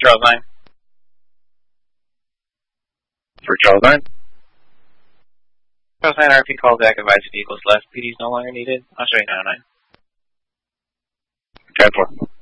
Charles 9. For Charles 9. Charles 9, RP call back, advise vehicles left. PD is no longer needed. I'll show you now 9. 10-4.